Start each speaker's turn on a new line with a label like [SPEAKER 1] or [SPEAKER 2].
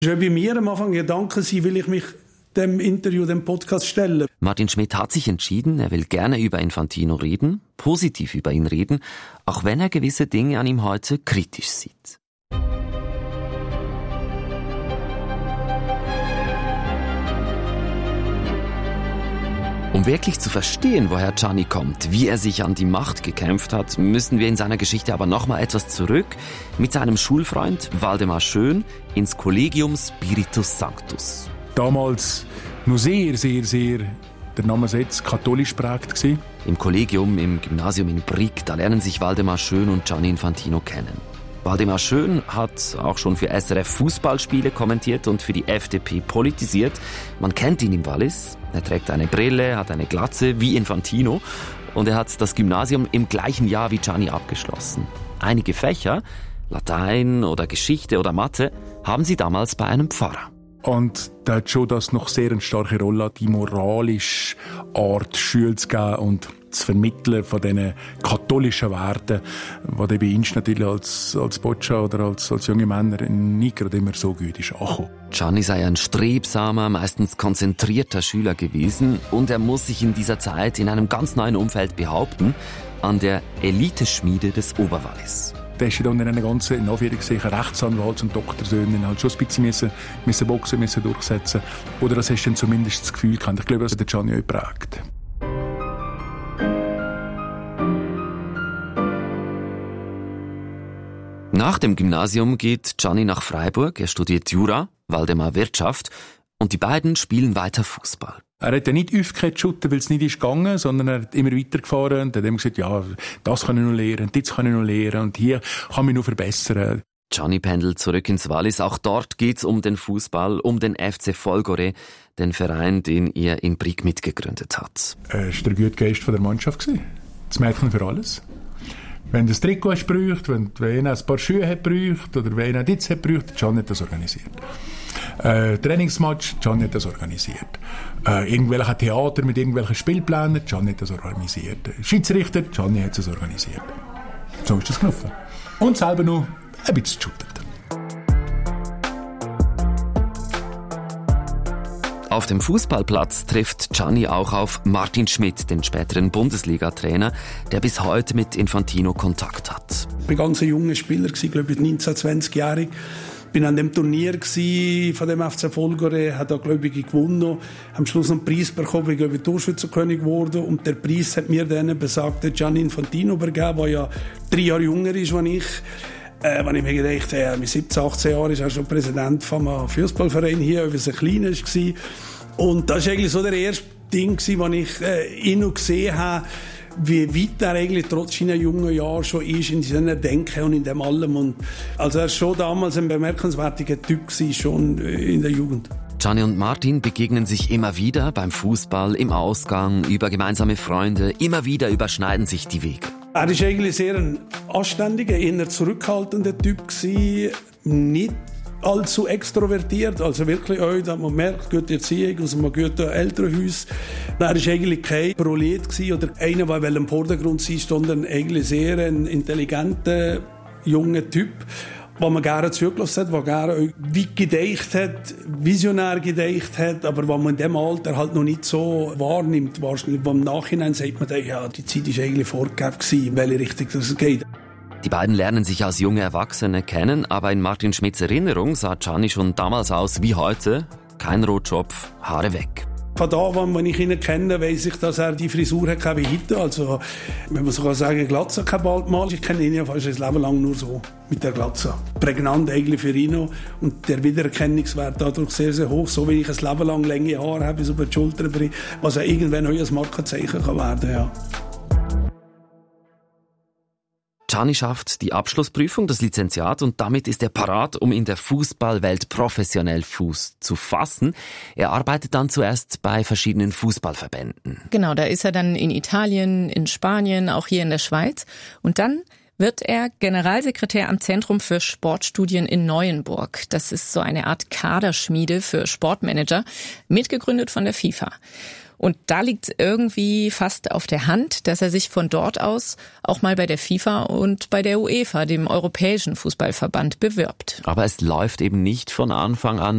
[SPEAKER 1] Schon bei mir am Anfang Gedanken sein, will ich mich dem Interview, dem Podcast stellen.
[SPEAKER 2] Martin Schmidt hat sich entschieden, er will gerne über Infantino reden, positiv über ihn reden, auch wenn er gewisse Dinge an ihm heute kritisch sieht. Um wirklich zu verstehen, woher Gianni kommt, wie er sich an die Macht gekämpft hat, müssen wir in seiner Geschichte aber nochmal etwas zurück mit seinem Schulfreund Waldemar Schön ins Collegium Spiritus Sanctus.
[SPEAKER 3] Damals noch sehr, der Name setzt, katholisch prägt gewesen.
[SPEAKER 2] Im Kollegium, im Gymnasium in Brig, da lernen sich Waldemar Schön und Gianni Infantino kennen. Waldemar Schön hat auch schon für SRF Fußballspiele kommentiert und für die FDP politisiert. Man kennt ihn im Wallis. Er trägt eine Brille, hat eine Glatze wie Infantino und er hat das Gymnasium im gleichen Jahr wie Gianni abgeschlossen. Einige Fächer, Latein oder Geschichte oder Mathe, haben sie damals bei einem Pfarrer.
[SPEAKER 3] Und da hat schon das noch sehr eine starke Rolle, die moralische Art Schule zu geben und zu vermitteln von diesen katholischen Werten, die bei uns natürlich als Boccia oder als junge Männer nicht gerade immer so gut ist angekommen.
[SPEAKER 2] Gianni sei ein strebsamer, meistens konzentrierter Schüler gewesen und er muss sich in dieser Zeit in einem ganz neuen Umfeld behaupten, an der Eliteschmiede des Oberwallis.
[SPEAKER 3] Da hast du dann in einer ganzen, in Anführungszeichen, Rechtsanwalts- und Doktorsöhnen halt schon ein bisschen müssen boxen, müssen durchsetzen. Oder das hast du dann zumindest das Gefühl gehabt. Ich glaube, das hat Gianni auch geprägt.
[SPEAKER 2] Nach dem Gymnasium geht Gianni nach Freiburg, er studiert Jura, Waldemar Wirtschaft und die beiden spielen weiter Fußball.
[SPEAKER 3] Er hat ja nicht aufgehört zu shooten, weil es nicht ist gegangen, sondern er hat immer weitergefahren und hat immer gesagt, ja, das kann ich noch lernen, das kann ich noch lernen und hier kann ich noch verbessern.
[SPEAKER 2] Gianni pendelt zurück ins Wallis. Auch dort geht's um den Fußball, um den FC Folgore, den Verein, den er in Brig mitgegründet hat.
[SPEAKER 3] Er war der gute Geist von der Mannschaft. Das Mädchen für alles. Wenn das Trikot hast gebraucht, wenn einer ein paar Schuhe hat gebraucht oder wenn einer das hat gebraucht, Gianni hat das organisiert. Trainingsmatch, Gianni hat das organisiert. Irgendwelche Theater mit irgendwelchen Spielplänen, Gianni hat das organisiert. Schiedsrichter, Gianni hat es organisiert. So ist das gelaufen. Und selber noch ein bisschen geshootet.
[SPEAKER 2] Auf dem Fußballplatz trifft Gianni auch auf Martin Schmidt, den späteren Bundesliga-Trainer, der bis heute mit Infantino Kontakt hat.
[SPEAKER 1] Ich war ganz ein junger Spieler, glaube ich 19-, 20-jährig. Ich war an dem Turnier von dem FC Folgore, hat da, glaube ich, gewonnen. Am Schluss noch einen Preis bekommen, ich glaube, Torschützenkönig geworden. Und der Preis hat mir dann besagter Gianni Infantino übergeben, der ja 3 Jahre jünger ist als ich. Wenn ich mir gedacht habe, mit 17, 18 Jahren ist er schon Präsident von einem Fußballverein hier, weil es ein kleiner war. Und das war eigentlich so der erste Ding, wo ich ihn noch gesehen habe, wie weit er eigentlich trotz seiner jungen Jahren schon ist in seiner Denken und in dem allem. Und also er war schon damals ein bemerkenswerter Typ gewesen, schon in der Jugend.
[SPEAKER 2] Gianni und Martin begegnen sich immer wieder beim Fußball, im Ausgang, über gemeinsame Freunde. Immer wieder überschneiden sich die Wege.
[SPEAKER 1] Er war eigentlich sehr ein anständiger, eher zurückhaltender Typ gewesen, nicht allzu extrovertiert, also wirklich auch, dass man merkt, gute Erziehung aus einem guten Elternhaus. Er war eigentlich kein Prolet gewesen, oder einer, der im Vordergrund sein, sondern eigentlich sehr ein intelligenter, junger Typ, wo man gerne zugelassen hat, der gerne auch weit gedacht hat, visionär gedacht hat, aber was man in dem Alter halt noch nicht so wahrnimmt. Wahrscheinlich im Nachhinein sagt man dann, ja, die Zeit war eigentlich vorgegeben gewesen, in welche Richtung das geht.
[SPEAKER 2] Die beiden lernen sich als junge Erwachsene kennen, aber in Martin Schmidts Erinnerung sah Gianni schon damals aus wie heute. Kein Rotschopf, Haare weg.
[SPEAKER 1] Von da an, wenn ich ihn kenne, weiss ich, dass er die Frisur hat wie heute. Also, wenn man sogar sagen, Glatze kann bald mal. Ich kenne ihn ja fast ein Leben lang nur so, mit der Glatze. Prägnant eigentlich für ihn. Und der Wiedererkennungswert dadurch sehr, sehr hoch. So wie ich ein Leben lang lange Haare habe, bis über die Schulter bringe, was ja irgendwann auch ein Markenzeichen kann werden, ja.
[SPEAKER 2] Gianni schafft die Abschlussprüfung, das Lizenziat, und damit ist er parat, um in der Fußballwelt professionell Fuß zu fassen. Er arbeitet dann zuerst bei verschiedenen Fußballverbänden.
[SPEAKER 4] Genau, da ist er dann in Italien, in Spanien, auch hier in der Schweiz. Und dann wird er Generalsekretär am Zentrum für Sportstudien in Neuenburg. Das ist so eine Art Kaderschmiede für Sportmanager, mitgegründet von der FIFA. Und da liegt es irgendwie fast auf der Hand, dass er sich von dort aus auch mal bei der FIFA und bei der UEFA, dem Europäischen Fußballverband, bewirbt.
[SPEAKER 2] Aber es läuft eben nicht von Anfang an